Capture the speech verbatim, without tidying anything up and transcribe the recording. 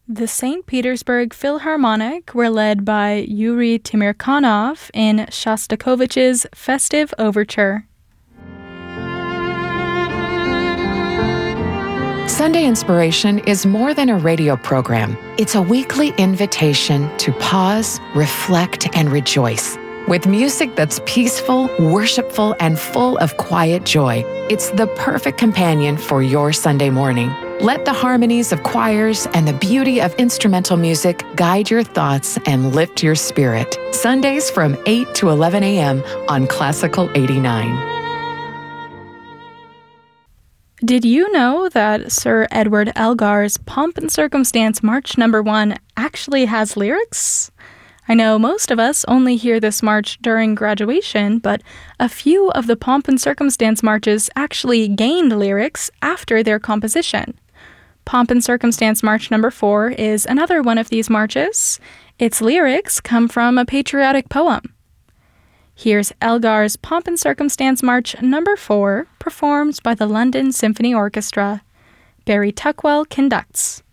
The Saint Petersburg Philharmonic were led by Yuri Timirkanov in Shostakovich's Festive Overture. Sunday Inspiration is more than a radio program. It's a weekly invitation to pause, reflect, and rejoice. With music that's peaceful, worshipful, and full of quiet joy, it's the perfect companion for your Sunday morning. Let the harmonies of choirs and the beauty of instrumental music guide your thoughts and lift your spirit. Sundays from eight to eleven a.m. on Classical eighty-nine. Did you know that Sir Edward Elgar's Pomp and Circumstance March Number One actually has lyrics? I know most of us only hear this march during graduation, but a few of the Pomp and Circumstance marches actually gained lyrics after their composition. Pomp and Circumstance March Number Four is another one of these marches. Its lyrics come from a patriotic poem. Here's Elgar's Pomp and Circumstance March Number Four, performed by the London Symphony Orchestra. Barry Tuckwell conducts.